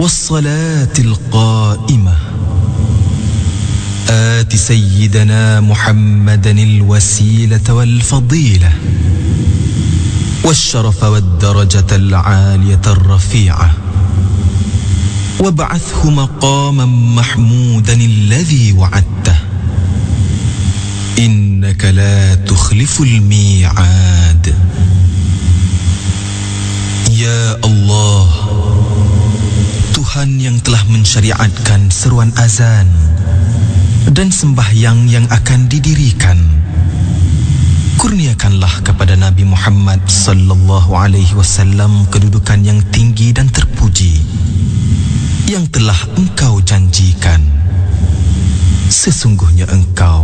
والصلاة القائمة آت سيدنا محمدا الوسيلة والفضيلة والشرف والدرجة العالية الرفيعة وابعثه مقاما محمودا الذي وعدته إنك لا تخلف الميعاد. Ya Allah, Tuhan yang telah mensyariatkan seruan azan dan sembahyang yang akan didirikan, kurniakanlah kepada Nabi Muhammad sallallahu alaihi wasallam kedudukan yang tinggi dan terpuji yang telah Engkau janjikan. Sesungguhnya Engkau